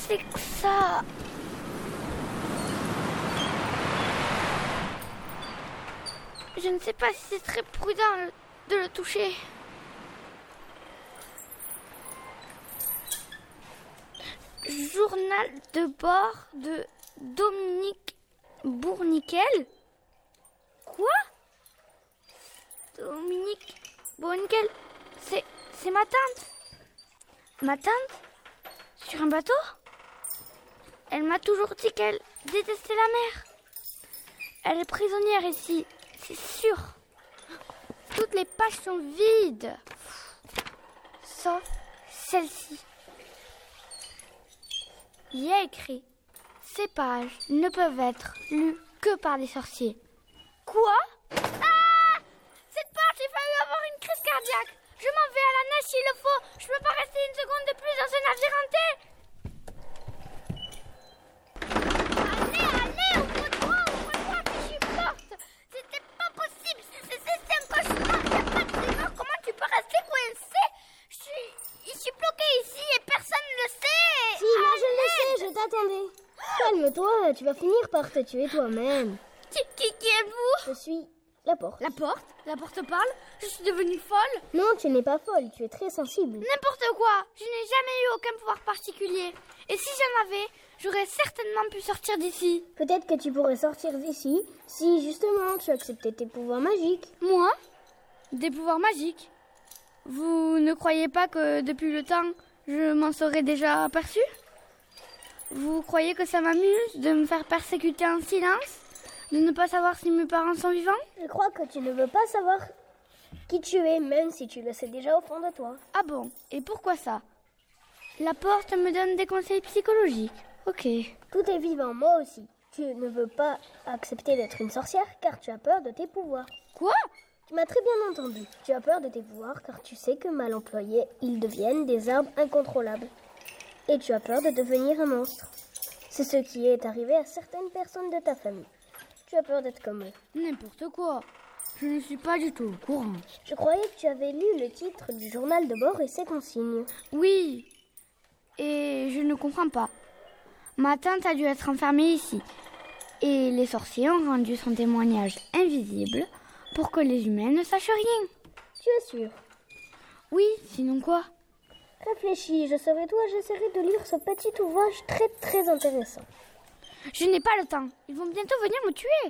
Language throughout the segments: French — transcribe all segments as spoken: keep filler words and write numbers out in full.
c'est que ça? Je ne sais pas si c'est très prudent de le toucher. Journal de bord de Dominique Bournickel. Quoi? Dominique Bournickel, c'est, c'est ma tante. Ma tante? Sur un bateau? Elle m'a toujours dit qu'elle détestait la mer. Elle est prisonnière ici, c'est sûr. Toutes les pages sont vides. Sauf celle-ci. Il y a écrit « Ces pages ne peuvent être lues que par les sorciers. » Quoi? Ah! Cette page, j'ai failli avoir une crise cardiaque. Je m'en vais à la nage s'il le faut. Je peux pas rester une seconde de plus dans ce navire hanté. Allez, allez, ouvre-toi, ouvre-toi, fichue porte. C'était pas possible, c'est, c'est, c'est un cauchemar. Il n'y a pas de serrure. Comment tu peux rester coincé? Je suis, je suis bloqué ici et personne ne le sait. Si, moi je le sais, je t'attendais. Calme-toi, tu vas finir par te tuer toi-même. Qui, qui, qui êtes-vous? Je suis la porte. La porte? La porte parle? Je suis devenue folle? Non, tu n'es pas folle, tu es très sensible. N'importe quoi. Je n'ai jamais eu aucun pouvoir particulier. Et si j'en avais, j'aurais certainement pu sortir d'ici. Peut-être que tu pourrais sortir d'ici si justement tu acceptais tes pouvoirs magiques. Moi? Des pouvoirs magiques? Vous ne croyez pas que depuis le temps, je m'en serais déjà aperçu? Vous croyez que ça m'amuse de me faire persécuter en silence? De ne pas savoir si mes parents sont vivants? Je crois que tu ne veux pas savoir qui tu es, même si tu le sais déjà au fond de toi. Ah bon? Et pourquoi ça? La porte me donne des conseils psychologiques. Ok. Tout est vivant, moi aussi. Tu ne veux pas accepter d'être une sorcière car tu as peur de tes pouvoirs. Quoi? Tu m'as très bien entendu. Tu as peur de tes pouvoirs car tu sais que mal employés, ils deviennent des armes incontrôlables. Et tu as peur de devenir un monstre. C'est ce qui est arrivé à certaines personnes de ta famille. Tu as peur d'être comme eux. N'importe quoi. Je ne suis pas du tout au courant. Je croyais que tu avais lu le titre du journal de bord et ses consignes. Oui. Et je ne comprends pas. Ma tante a dû être enfermée ici. Et les sorciers ont rendu son témoignage invisible pour que les humains ne sachent rien. Tu es sûr? Oui, sinon quoi? Réfléchis, je serai toi, j'essaierai de lire ce petit ouvrage très très intéressant. Je n'ai pas le temps. Ils vont bientôt venir me tuer.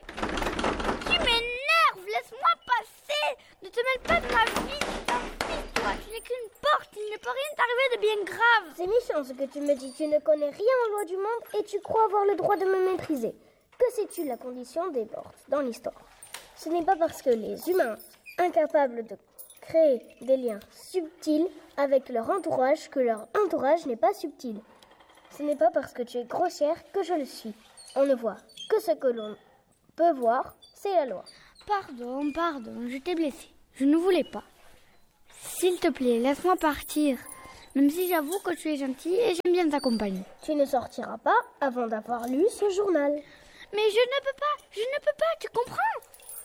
Tu m'énerves, laisse-moi passer. Ne te mêle pas de ma vie, tu t'enfuis, toi. Tu n'es qu'une porte, il ne peut rien t'arriver de bien grave. C'est méchant ce que tu me dis, tu ne connais rien aux lois du monde et tu crois avoir le droit de me mépriser. Que sais-tu la condition des portes dans l'histoire? Ce n'est pas parce que les humains, incapables de créer des liens subtils avec leur entourage que leur entourage n'est pas subtil. Ce n'est pas parce que tu es grossière que je le suis. On ne voit que ce que l'on peut voir, c'est la loi. Pardon, pardon, je t'ai blessé. Je ne voulais pas. S'il te plaît, laisse-moi partir. Même si j'avoue que tu es gentil et j'aime bien ta compagnie. Tu ne sortiras pas avant d'avoir lu ce journal. Mais je ne peux pas, je ne peux pas, tu comprends?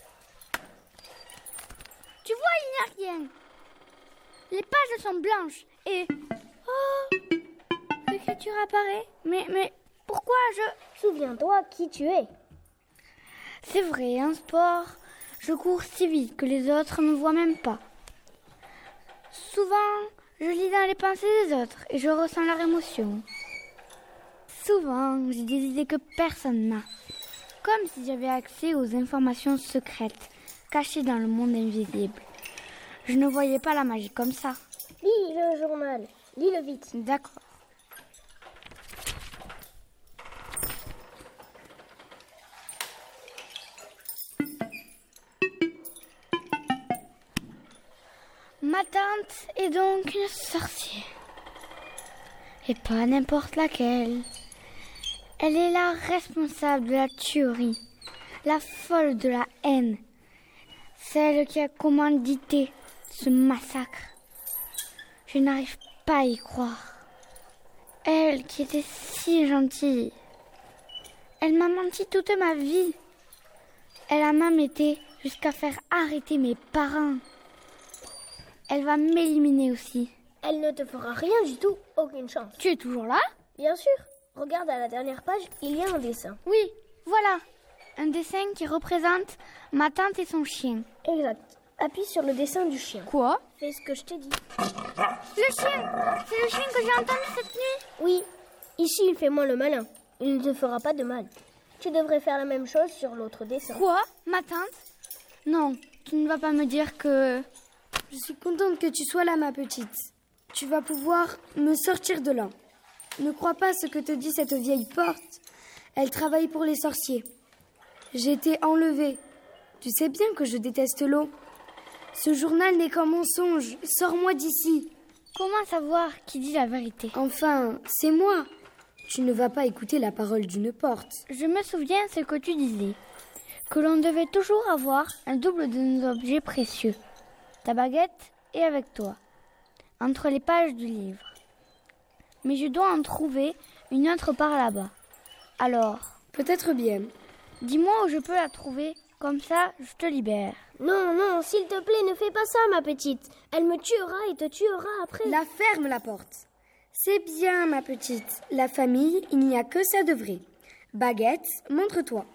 Tu vois, il n'y a rien. Les pages sont blanches et... Oh, l'écriture apparaît. Mais, mais, pourquoi je... Souviens-toi qui tu es. C'est vrai, en sport, je cours si vite que les autres ne me voient même pas. Souvent, je lis dans les pensées des autres et je ressens leur émotion. Souvent, j'ai des idées que personne n'a. Comme si j'avais accès aux informations secrètes, cachées dans le monde invisible. Je ne voyais pas la magie comme ça. Lis le journal, lis-le vite. D'accord. Ma tante est donc une sorcière. Et pas n'importe laquelle. Elle est la responsable de la tuerie, la folle de la haine, celle qui a commandité ce massacre. Je n'arrive pas à y croire. Elle qui était si gentille. Elle m'a menti toute ma vie. Elle a même été jusqu'à faire arrêter mes parents. Elle va m'éliminer aussi. Elle ne te fera rien du tout, aucune chance. Tu es toujours là? Bien sûr. Regarde à la dernière page, il y a un dessin. Oui, voilà. Un dessin qui représente ma tante et son chien. Exact. Appuie sur le dessin du chien. Quoi? Fais ce que je t'ai dit. Le chien! C'est le chien que j'ai entendu cette nuit? Oui. Ici, il fait moins le malin. Il ne te fera pas de mal. Tu devrais faire la même chose sur l'autre dessin. Quoi? Ma tante? Non, tu ne vas pas me dire que... Je suis contente que tu sois là, ma petite. Tu vas pouvoir me sortir de là. Ne crois pas ce que te dit cette vieille porte. Elle travaille pour les sorciers. J'ai été enlevée. Tu sais bien que je déteste l'eau. Ce journal n'est qu'un mensonge. Sors-moi d'ici. Comment savoir qui dit la vérité? Enfin, c'est moi. Tu ne vas pas écouter la parole d'une porte. Je me souviens ce que tu disais. Que l'on devait toujours avoir un double de nos objets précieux. Ta baguette est avec toi, entre les pages du livre. Mais je dois en trouver une autre par là-bas. Alors, peut-être bien. Dis-moi où je peux la trouver, comme ça je te libère. Non, non, s'il te plaît, ne fais pas ça, ma petite. Elle me tuera et te tuera après. La ferme, la porte. C'est bien, ma petite. La famille, il n'y a que ça de vrai. Baguette, montre-toi.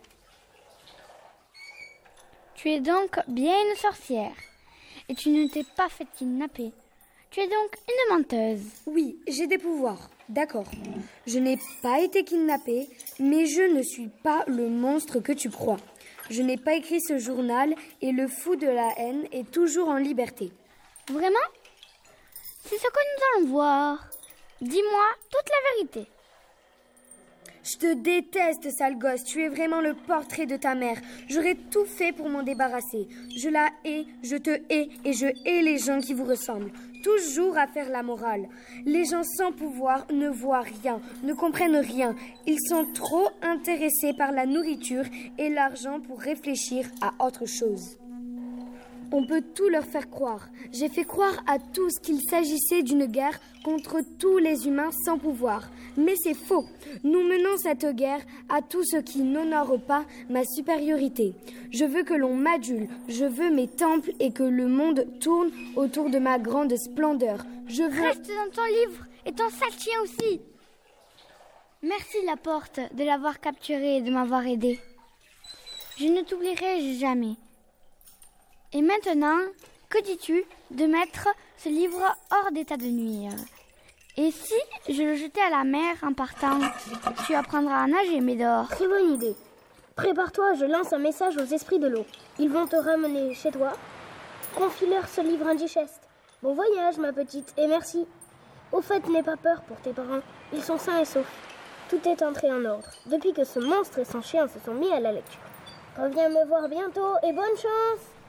Tu es donc bien une sorcière. Et tu ne t'es pas fait kidnapper. Tu es donc une menteuse. Oui, j'ai des pouvoirs. D'accord. Je n'ai pas été kidnappée, mais je ne suis pas le monstre que tu crois. Je n'ai pas écrit ce journal et le fou de la haine est toujours en liberté. Vraiment? C'est ce que nous allons voir. Dis-moi toute la vérité. Je te déteste, sale gosse. Tu es vraiment le portrait de ta mère. J'aurais tout fait pour m'en débarrasser. Je la hais, je te hais et je hais les gens qui vous ressemblent. Toujours à faire la morale. Les gens sans pouvoir ne voient rien, ne comprennent rien. Ils sont trop intéressés par la nourriture et l'argent pour réfléchir à autre chose. On peut tout leur faire croire. J'ai fait croire à tous qu'il s'agissait d'une guerre contre tous les humains sans pouvoir. Mais c'est faux. Nous menons cette guerre à tous ceux qui n'honorent pas ma supériorité. Je veux que l'on m'adule. Je veux mes temples et que le monde tourne autour de ma grande splendeur. Je veux... Reste dans ton livre et ton sale chien aussi. Merci, la porte, de l'avoir capturé et de m'avoir aidé. Je ne t'oublierai jamais. Et maintenant, que dis-tu de mettre ce livre hors d'état de nuire? Et si je le jetais à la mer en partant, tu apprendras à nager, Médor. Très bonne idée. Prépare-toi, je lance un message aux esprits de l'eau. Ils vont te ramener chez toi. Confie-leur ce livre indigeste. Bon voyage, ma petite, et merci. Au fait, n'aie pas peur pour tes parents. Ils sont sains et saufs. Tout est entré en ordre, depuis que ce monstre et son chien se sont mis à la lecture. Reviens me voir bientôt et bonne chance!